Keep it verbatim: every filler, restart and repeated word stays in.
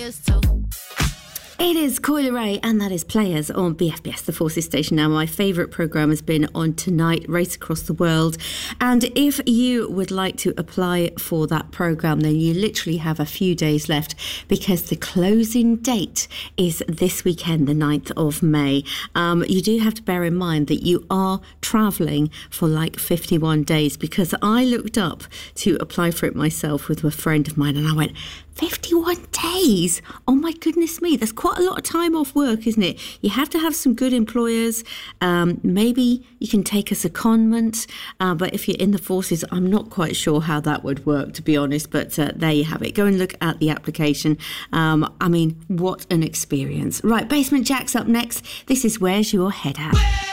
players too. It is Coi Leray, and that is Players on B F B S, the Forces station. Now, my favourite programme has been on Tonight, Race Across the World. And if you would like to apply for that programme, then you literally have a few days left, because the closing date is this weekend, the ninth of May. Um, you do have to bear in mind that you are travelling for like fifty-one days, because I looked up to apply for it myself with a friend of mine, and I went, fifty-one days? Oh my goodness me, that's quite a lot of time off work, isn't it? You have to have some good employers. Um, maybe you can take a secondment, uh, but if you're in the forces, I'm not quite sure how that would work, to be honest, but uh, there you have it. Go and look at the application. Um, I mean, what an experience. Right, Basement Jaxx up next. This is Where's Your Head At?